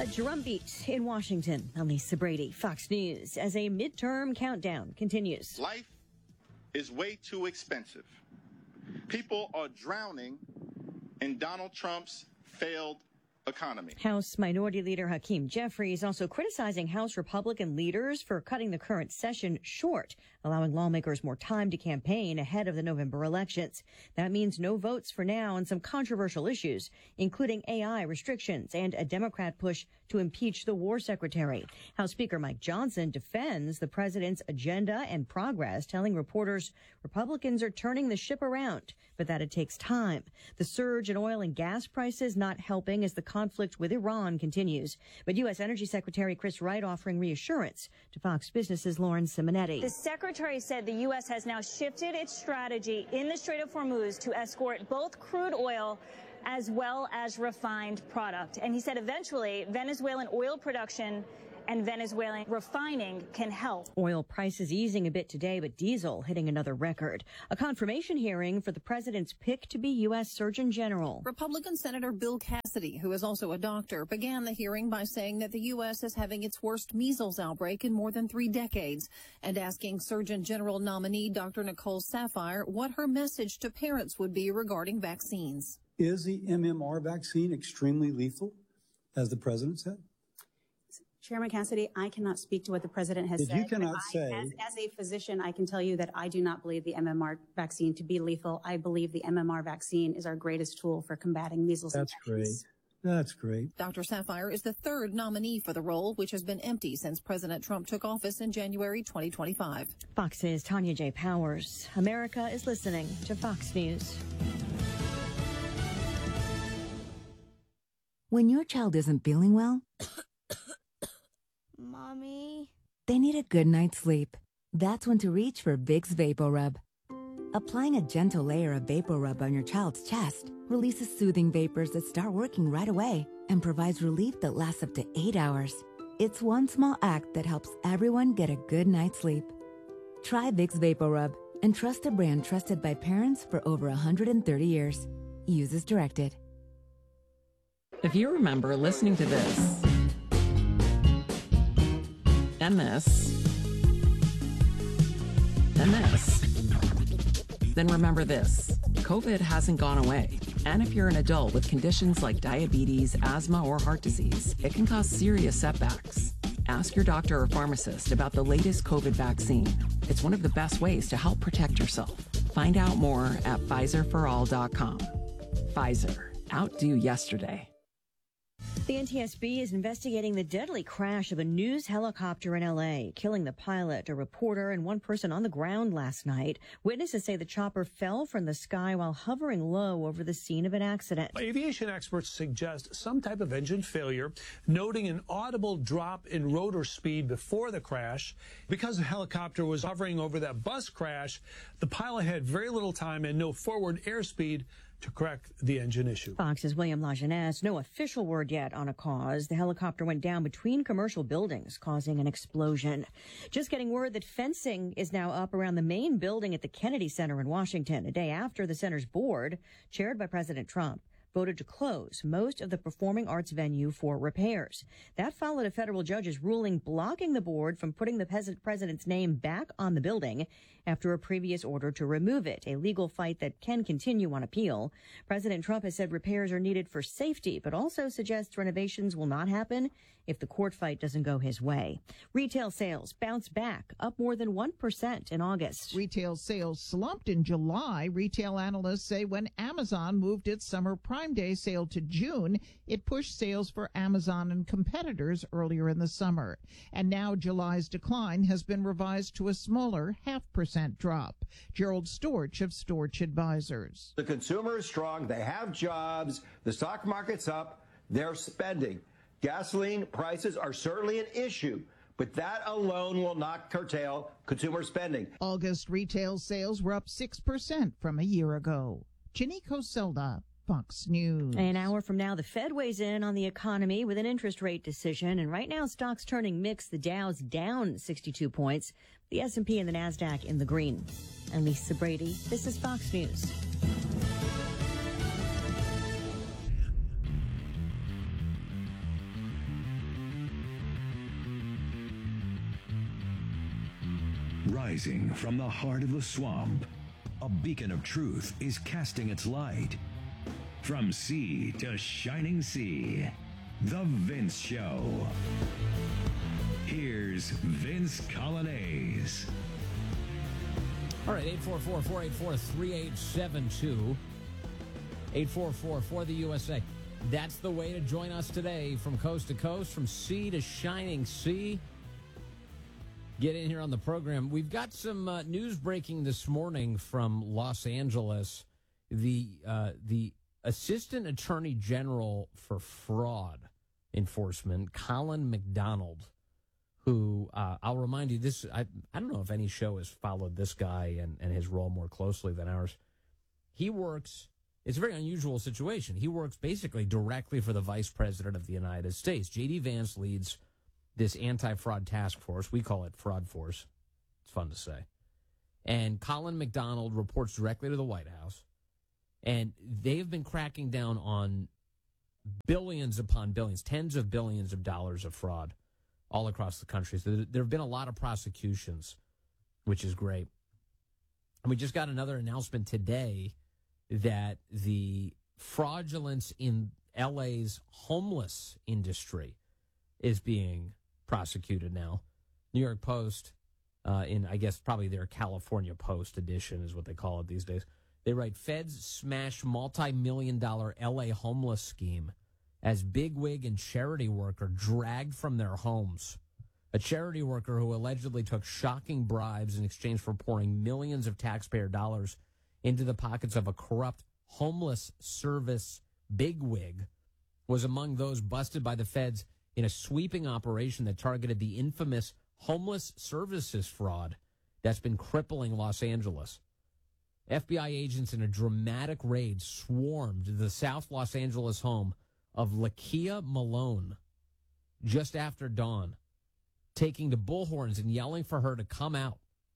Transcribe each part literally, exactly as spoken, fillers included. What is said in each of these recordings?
drumbeat in Washington. I'm Lisa Brady, Fox News, as a midterm countdown continues. Life is way too expensive. People are drowning in Donald Trump's failed economy. House Minority Leader Hakeem Jeffries also criticizing House Republican leaders for cutting the current session short, allowing lawmakers more time to campaign ahead of the November elections. That means no votes for now on some controversial issues, including A I restrictions and a Democrat push to impeach the war secretary. House Speaker Mike Johnson defends the president's agenda and progress, telling reporters Republicans are turning the ship around, but that it takes time. The surge in oil and gas prices not helping as the conflict with Iran continues. But U S. Energy Secretary Chris Wright offering reassurance to Fox Business's Lauren Simonetti. The secretary said the U S has now shifted its strategy in the Strait of Hormuz to escort both crude oil as well as refined product. And he said eventually Venezuelan oil production and Venezuelan refining can help. Oil prices easing a bit today, but diesel hitting another record. A confirmation hearing for the president's pick to be U S. Surgeon General. Republican Senator Bill Cassidy, who is also a doctor, began the hearing by saying that the U S is having its worst measles outbreak in more than three decades and asking Surgeon General nominee Doctor Nicole Saphier what her message to parents would be regarding vaccines. Is the M M R vaccine extremely lethal, as the president said? Chairman Cassidy, I cannot speak to what the president has if said. You cannot I, say. As, as a physician, I can tell you that I do not believe the M M R vaccine to be lethal. I believe the M M R vaccine is our greatest tool for combating measles That's infections. great. That's great. Doctor Saphier is the third nominee for the role, which has been empty since President Trump took office in January twenty twenty-five. Fox's Tanya J. Powers. America is listening to Fox News. When your child isn't feeling well, Mommy, they need a good night's sleep. That's when to reach for Vicks VapoRub. Applying a gentle layer of VapoRub on your child's chest releases soothing vapors that start working right away and provides relief that lasts up to eight hours. It's one small act that helps everyone get a good night's sleep. Try Vicks VapoRub and trust a brand trusted by parents for over one hundred thirty years. Use as directed. If you remember listening to this, and this, and this, then remember this. COVID hasn't gone away. And if you're an adult with conditions like diabetes, asthma, or heart disease, it can cause serious setbacks. Ask your doctor or pharmacist about the latest COVID vaccine. It's one of the best ways to help protect yourself. Find out more at Pfizer for all dot com. Pfizer. Outdo yesterday. The N T S B is investigating the deadly crash of a news helicopter in L A, killing the pilot, a reporter, and one person on the ground last night. Witnesses say the chopper fell from the sky while hovering low over the scene of an accident. Aviation experts suggest some type of engine failure, noting an audible drop in rotor speed before the crash. Because the helicopter was hovering over that bus crash, the pilot had very little time and no forward airspeed to correct the engine issue. Fox's William Lajeunesse. No official word yet on a cause. The helicopter went down between commercial buildings, causing an explosion. Just getting word that fencing is now up around the main building at the Kennedy Center in Washington, a day after the center's board, chaired by President Trump, voted to close most of the performing arts venue for repairs. That followed a federal judge's ruling blocking the board from putting the president's name back on the building after a previous order to remove it, a legal fight that can continue on appeal. President Trump has said repairs are needed for safety, but also suggests renovations will not happen if the court fight doesn't go his way. Retail sales bounced back, up more than one percent in August. Retail sales slumped in July. Retail analysts say when Amazon moved its summer Prime Day sale to June, it pushed sales for Amazon and competitors earlier in the summer. And now July's decline has been revised to a smaller half percent drop. Gerald Storch of Storch Advisors. The consumer is strong. They have jobs. The stock market's up. They're spending. Gasoline prices are certainly an issue, but that alone will not curtail consumer spending. August retail sales were up six percent from a year ago. Janiko Selda, Fox News. An hour from now, the Fed weighs in on the economy with an interest rate decision. And right now, stocks turning mixed. The Dow's down sixty-two points. The S and P and the NASDAQ in the green. I'm Lisa Brady. This is Fox News. Rising from the heart of the swamp, a beacon of truth is casting its light. From sea to shining sea, The Vince Show. Here's Vince Coglianese. All right, eight four four, four eight four, three eight seven two. eight four four for the U S A. That's the way to join us today from coast to coast, from sea to shining sea. Get in here on the program. We've got some uh, news breaking this morning from Los Angeles. The uh, the Assistant Attorney General for Fraud Enforcement, Colin McDonald, who uh, I'll remind you, this I, I don't know if any show has followed this guy and, and his role more closely than ours. He works, it's a very unusual situation. He works basically directly for the Vice President of the United States. J D. Vance leads this anti-fraud task force. We call it Fraud Force. It's fun to say. And Colin McDonald reports directly to the White House. And they've been cracking down on billions upon billions, tens of billions of dollars of fraud all across the country. So there have been a lot of prosecutions, which is great. And we just got another announcement today that the fraudulence in L A's homeless industry is being prosecuted now. New York Post, uh, in I guess probably their California Post edition is what they call it these days. They write, feds smash multi-million dollar L A homeless scheme as bigwig and charity worker dragged from their homes. A charity worker who allegedly took shocking bribes in exchange for pouring millions of taxpayer dollars into the pockets of a corrupt homeless service bigwig was among those busted by the feds in a sweeping operation that targeted the infamous homeless services fraud that's been crippling Los Angeles. F B I agents in a dramatic raid swarmed the South Los Angeles home of Lakia Malone just after dawn, taking to bullhorns and yelling for her to come out.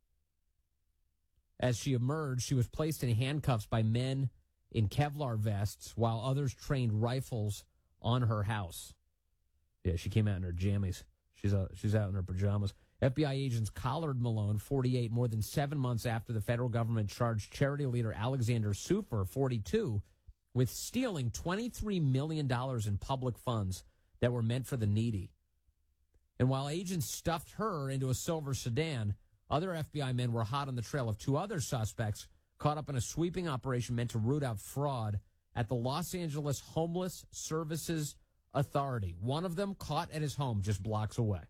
As she emerged, she was placed in handcuffs by men in Kevlar vests while others trained rifles on her house. Yeah, she came out in her jammies. She's out, she's out in her pajamas. F B I agents collared Malone, forty-eight, more than seven months after the federal government charged charity leader Alexander Super, forty-two, with stealing twenty-three million dollars in public funds that were meant for the needy. And while agents stuffed her into a silver sedan, other F B I men were hot on the trail of two other suspects caught up in a sweeping operation meant to root out fraud at the Los Angeles Homeless Services Authority. One of them caught at his home just blocks away.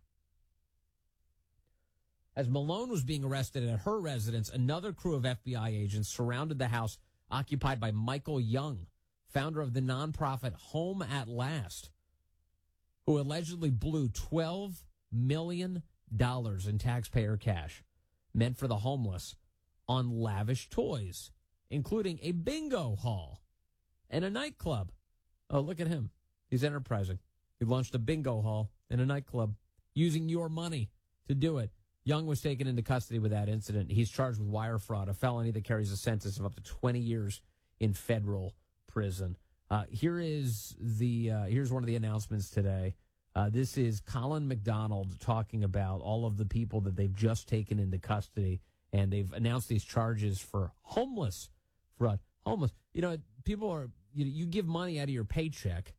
As Malone was being arrested at her residence, another crew of F B I agents surrounded the house occupied by Michael Young, founder of the nonprofit Home at Last, who allegedly blew twelve million dollars in taxpayer cash meant for the homeless on lavish toys, including a bingo hall and a nightclub. Oh, look at him. He's enterprising. He launched a bingo hall and a nightclub using your money to do it. Young was taken into custody with that incident. He's charged with wire fraud, a felony that carries a sentence of up to twenty years in federal prison. Uh, here is the uh, here's one of the announcements today. Uh, this is Colin McDonald talking about all of the people that they've just taken into custody, and they've announced these charges for homeless fraud. Homeless, you know, people are you, you give money out of your paycheck.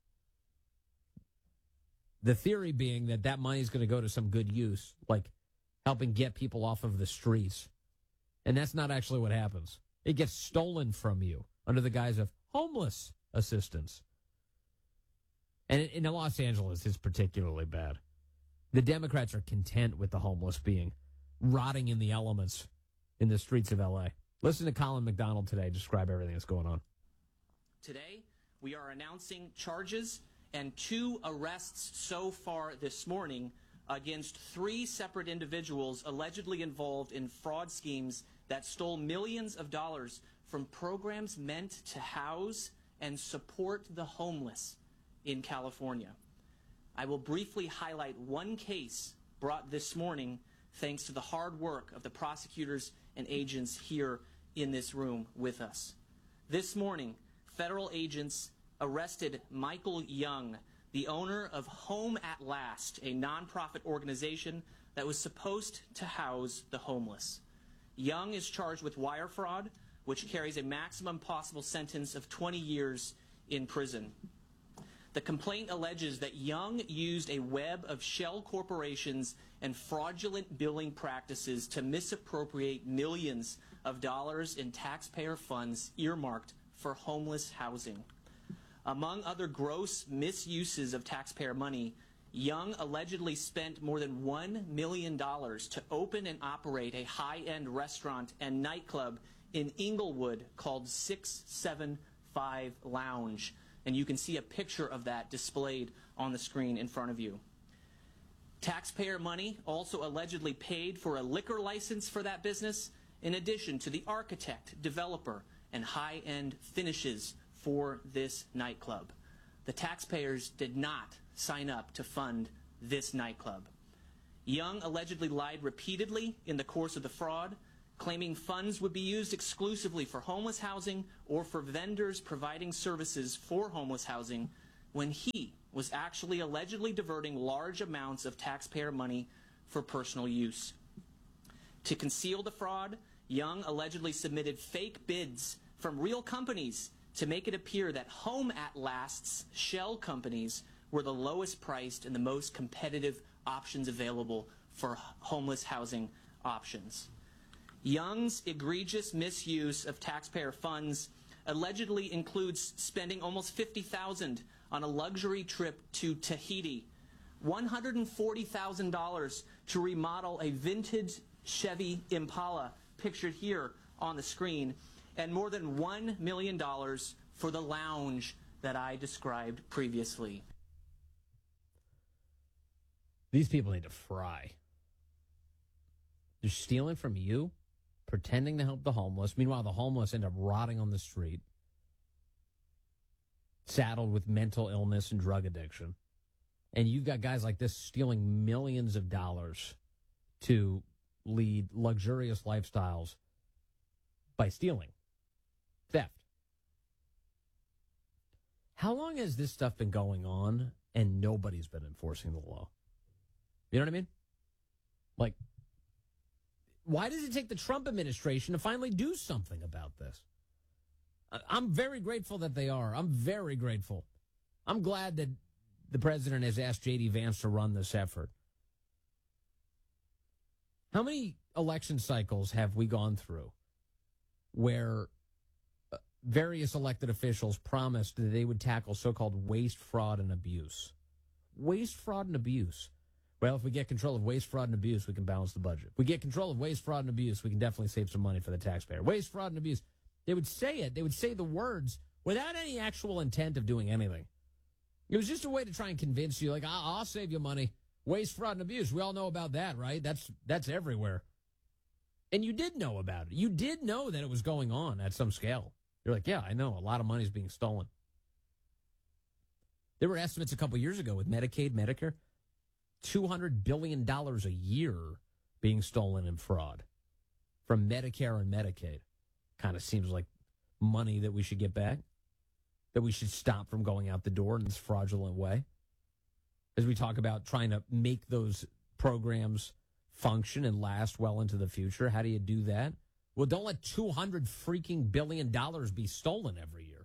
The theory being that that money is going to go to some good use, like helping get people off of the streets. And that's not actually what happens. It gets stolen from you under the guise of homeless assistance. And in Los Angeles, it's particularly bad. The Democrats are content with the homeless being rotting in the elements in the streets of L A. Listen to Colin McDonald today describe everything that's going on. Today, we are announcing charges and two arrests so far this morning against three separate individuals allegedly involved in fraud schemes that stole millions of dollars from programs meant to house and support the homeless in California. I will briefly highlight one case brought this morning thanks to the hard work of the prosecutors and agents here in this room with us. This morning, federal agents arrested Michael Young, the owner of Home at Last, a nonprofit organization that was supposed to house the homeless. Young is charged with wire fraud, which carries a maximum possible sentence of twenty years in prison. The complaint alleges that Young used a web of shell corporations and fraudulent billing practices to misappropriate millions of dollars in taxpayer funds earmarked for homeless housing. Among other gross misuses of taxpayer money, Young allegedly spent more than one million dollars to open and operate a high-end restaurant and nightclub in Inglewood called six seven five Lounge. And you can see a picture of that displayed on the screen in front of you. Taxpayer money also allegedly paid for a liquor license for that business, in addition to the architect, developer, and high-end finishes for this nightclub. The taxpayers did not sign up to fund this nightclub. Young allegedly lied repeatedly in the course of the fraud, claiming funds would be used exclusively for homeless housing or for vendors providing services for homeless housing, when he was actually allegedly diverting large amounts of taxpayer money for personal use. To conceal the fraud, Young allegedly submitted fake bids from real companies to make it appear that Home at Last's shell companies were the lowest priced and the most competitive options available for homeless housing options. Young's egregious misuse of taxpayer funds allegedly includes spending almost fifty thousand dollars on a luxury trip to Tahiti, one hundred forty thousand dollars to remodel a vintage Chevy Impala pictured here on the screen, and more than one million dollars for the lounge that I described previously. These people need to fry. They're stealing from you, pretending to help the homeless. Meanwhile, the homeless end up rotting on the street, saddled with mental illness and drug addiction. And you've got guys like this stealing millions of dollars to lead luxurious lifestyles by stealing. Theft. How long has this stuff been going on and nobody's been enforcing the law? You know what I mean? Like, why does it take the Trump administration to finally do something about this? I'm very grateful that they are. I'm very grateful. I'm glad that the president has asked J D Vance to run this effort. How many election cycles have we gone through where various elected officials promised that they would tackle so-called waste, fraud, and abuse? Waste, fraud, and abuse. Well, if we get control of waste, fraud, and abuse, we can balance the budget. If we get control of waste, fraud, and abuse, we can definitely save some money for the taxpayer. Waste, fraud, and abuse. They would say it. They would say the words without any actual intent of doing anything. It was just a way to try and convince you, like, I'll, I'll save you money. Waste, fraud, and abuse. We all know about that, right? That's that's everywhere. And you did know about it. You did know that it was going on at some scale. You're like, yeah, I know. A lot of money is being stolen. There were estimates a couple years ago with Medicaid, Medicare, two hundred billion dollars a year being stolen in fraud from Medicare and Medicaid. Kind of seems like money that we should get back, that we should stop from going out the door in this fraudulent way. As we talk about trying to make those programs function and last well into the future, how do you do that? Well, don't let two hundred freaking billion dollars be stolen every year.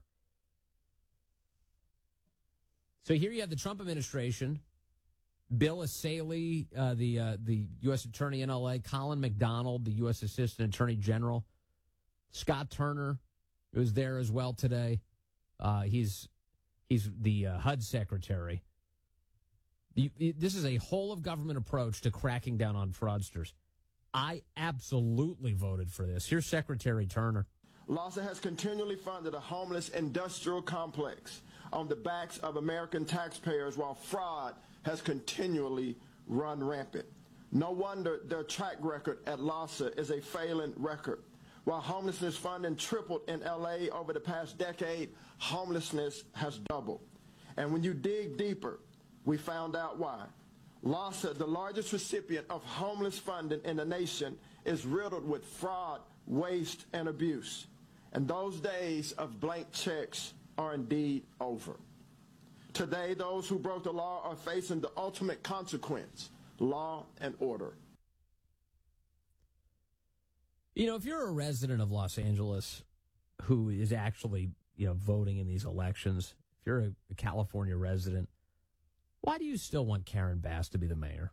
So here you have the Trump administration, Bill Asaley, uh, the uh, the U S Attorney in L A, Colin McDonald, the U S Assistant Attorney General, Scott Turner, who was there as well today. Uh, he's he's the uh, H U D Secretary. The, this is a whole-of-government approach to cracking down on fraudsters. I absolutely voted for this. Here's Secretary Turner. LAHSA has continually funded a homeless industrial complex on the backs of American taxpayers while fraud has continually run rampant. No wonder their track record at LAHSA is a failing record. While homelessness funding tripled in L A over the past decade, homelessness has doubled. And when you dig deeper, we found out why. LAHSA, the largest recipient of homeless funding in the nation, is riddled with fraud, waste, and abuse. And those days of blank checks are indeed over. Today, those who broke the law are facing the ultimate consequence, law and order. You know, if you're a resident of Los Angeles who is actually, you know, voting in these elections, if you're a, a California resident, why do you still want Karen Bass to be the mayor?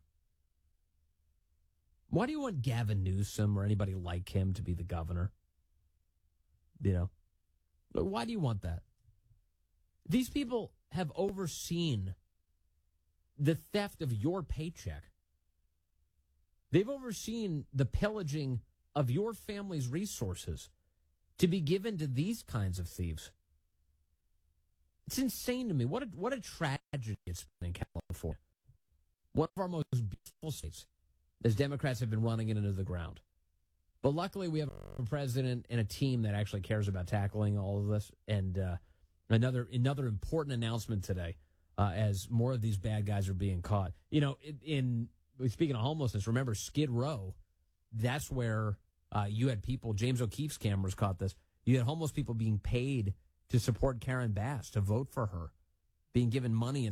Why do you want Gavin Newsom or anybody like him to be the governor? You know, why do you want that? These people have overseen the theft of your paycheck. They've overseen the pillaging of your family's resources to be given to these kinds of thieves. It's insane to me. What a, what a tragedy it's been in California. One of our most beautiful states, as Democrats have been running it into the ground. But luckily, we have a president and a team that actually cares about tackling all of this. And uh, another another important announcement today, uh, as more of these bad guys are being caught. You know, in, in speaking of homelessness, remember Skid Row? That's where uh, you had people. James O'Keefe's cameras caught this. You had homeless people being paid to support Karen Bass, to vote for her, being given money and